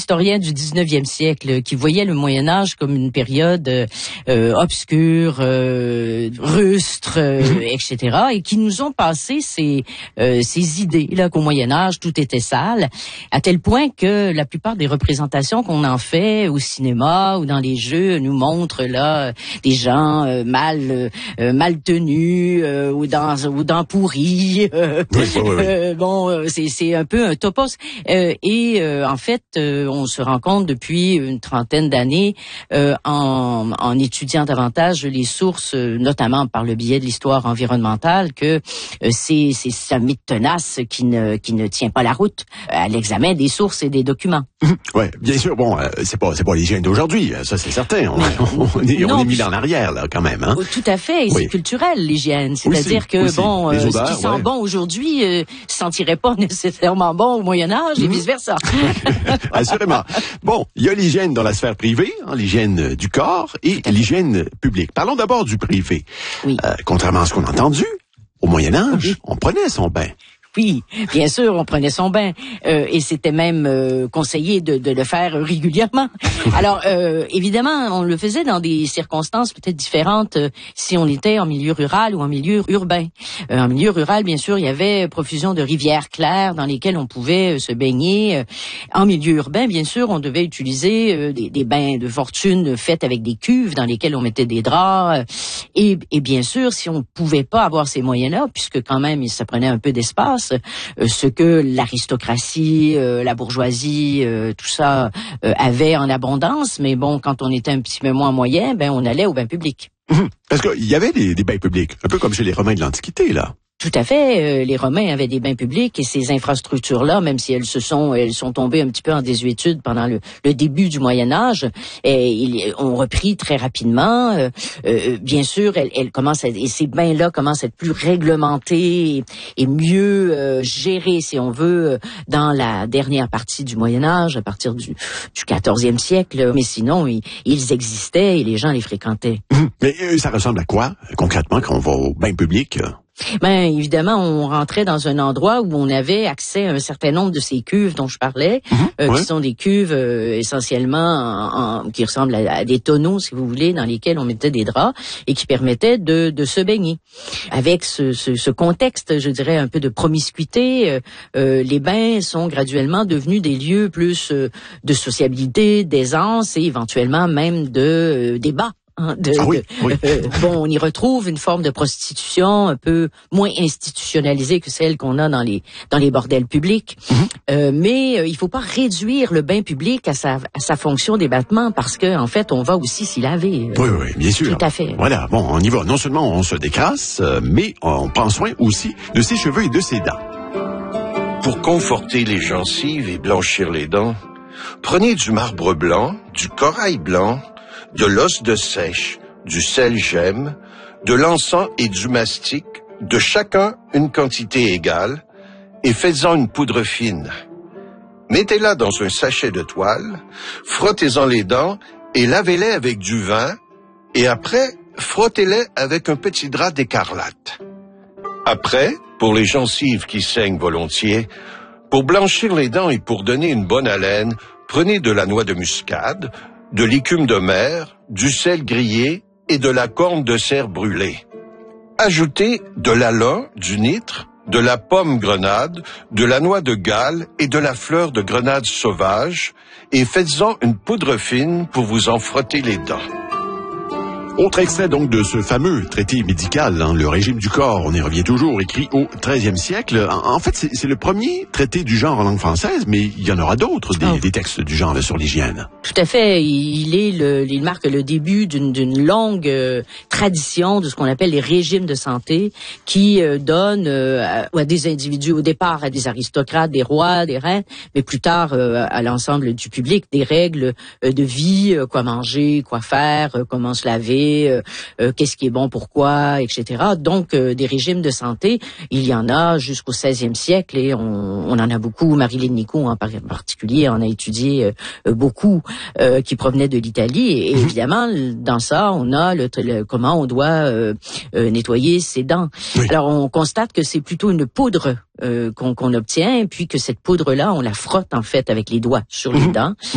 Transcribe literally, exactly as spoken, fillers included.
historiens du dix-neuvième siècle qui voyaient le Moyen-Âge comme une période euh, obscure, euh, rustre, euh, et cetera, et qui nous ont passé ces, euh, ces idées là qu'au Moyen-Âge tout était sale, à tel point que la plupart des représentations qu'on en fait au cinéma ou dans les jeux nous montrent là des gens euh, mal euh, mal tenus euh, ou dans ou dans pourris. Euh, oui, oui, oui. Euh, bon, euh, c'est c'est un peu un topos. Euh, et euh, en fait, euh, on se rend compte depuis une trentaine d'années, euh, en, en étudiant davantage les sources, euh, notamment par le biais de l'histoire environnementale, que euh, c'est c'est un mythe tenace qui ne qui ne tient pas la route à l'examen des sources et des documents. Ouais, bien sûr. Bon, euh, c'est pas c'est pas l'hygiène d'aujourd'hui, ça c'est certain. On, on est non, on est mis en arrière là quand même. Hein? Tout à fait. Et oui. C'est culturel l'hygiène, c'est-à-dire oui, que oui, bon, euh, odeurs, ce qui sent ouais. bon aujourd'hui euh, sentirait pas nécessairement bon au Moyen Âge mmh. et vice versa. Assurément. Bon, il y a l'hygiène dans la sphère privée, hein, l'hygiène du corps et l'hygiène publique. Parlons d'abord du privé. Oui. Euh, contrairement à ce qu'on a entendu, au Moyen Âge, oui. on prenait son bain. Oui, bien sûr, on prenait son bain euh, et c'était même euh, conseillé de, de le faire régulièrement. Alors, euh, évidemment, on le faisait dans des circonstances peut-être différentes euh, si on était en milieu rural ou en milieu urbain. Euh, en milieu rural, bien sûr, il y avait profusion de rivières claires dans lesquelles on pouvait euh, se baigner. En milieu urbain, bien sûr, on devait utiliser euh, des, des bains de fortune faits avec des cuves dans lesquelles on mettait des draps. Euh, et, et bien sûr, si on pouvait pas avoir ces moyens-là, puisque quand même, ça prenait un peu d'espace, Euh, ce que l'aristocratie, euh, la bourgeoisie, euh, tout ça euh, avait en abondance, mais bon, quand on était un petit peu moins moyen, ben on allait au bain public. Mmh. Parce qu'il y avait des, des bains publics, un peu comme chez les Romains de l'Antiquité, là. Tout à fait. Euh, les Romains avaient des bains publics et ces infrastructures-là, même si elles se sont, elles sont tombées un petit peu en désuétude pendant le, le début du Moyen Âge, et ils ont repris très rapidement. Euh, euh, bien sûr, elles, elles commencent à, et ces bains-là commencent à être plus réglementés et, et mieux euh, gérés, si on veut, dans la dernière partie du Moyen Âge, à partir du, du quatorzième siècle. Mais sinon, ils, ils existaient et les gens les fréquentaient. Mais euh, ça ressemble à quoi concrètement quand on va au bain public? Ben évidemment, on rentrait dans un endroit où on avait accès à un certain nombre de ces cuves dont je parlais, mmh, euh, ouais. qui sont des cuves euh, essentiellement en, en, qui ressemblent à, à des tonneaux, si vous voulez, dans lesquels on mettait des draps et qui permettaient de, de se baigner. Avec ce, ce, ce contexte, je dirais, un peu de promiscuité, euh, euh, les bains sont graduellement devenus des lieux plus euh, de sociabilité, d'aisance et éventuellement même de euh, débat. De, ah oui, de, oui. Euh, bon, on y retrouve une forme de prostitution un peu moins institutionnalisée que celle qu'on a dans les dans les bordels publics. Mm-hmm. Euh, mais euh, il faut pas réduire le bain public à sa à sa fonction d'ébattement parce que en fait, on va aussi s'y laver. Oui, oui, bien sûr. Tout à fait. Voilà, bon, on y va. Non seulement on se décrasse, euh, mais on prend soin aussi de ses cheveux et de ses dents. Pour conforter les gencives et blanchir les dents, prenez du marbre blanc, du corail blanc, de l'os de seiche, du sel gemme, de l'encens et du mastic, de chacun une quantité égale, et faites-en une poudre fine. Mettez-la dans un sachet de toile, frottez-en les dents et lavez-les avec du vin, et après, frottez-les avec un petit drap d'écarlate. Après, pour les gencives qui saignent volontiers, pour blanchir les dents et pour donner une bonne haleine, prenez de la noix de muscade, de l'écume de mer, du sel grillé et de la corne de cerf brûlée. Ajoutez de l'alun, du nitre, de la pomme grenade, de la noix de Galles et de la fleur de grenade sauvage et faites-en une poudre fine pour vous en frotter les dents. Autre extrait donc de ce fameux traité médical, hein, le régime du corps, on y revient toujours, écrit au treizième siècle. En, en fait, c'est, c'est le premier traité du genre en langue française, mais il y en aura d'autres, des, oh. des textes du genre là, sur l'hygiène. Tout à fait. Il est le, il marque le début d'une, d'une longue euh, tradition de ce qu'on appelle les régimes de santé, qui euh, donnent euh, à, à des individus, au départ à des aristocrates, des rois, des reines, mais plus tard euh, à l'ensemble du public, des règles euh, de vie, euh, quoi manger, quoi faire, euh, comment se laver. Euh, euh, qu'est-ce qui est bon, pourquoi, et cetera. Donc, euh, des régimes de santé, il y en a jusqu'au seizième siècle et on, on en a beaucoup. Marilyn Nicot, en particulier, en a étudié euh, beaucoup euh, qui provenaient de l'Italie. Et, et évidemment, dans ça, on a le, le, comment on doit euh, euh, nettoyer ses dents. Oui. Alors, on constate que c'est plutôt une poudre euh, qu'on, qu'on obtient, puis que cette poudre-là, on la frotte en fait avec les doigts sur les mmh. dents.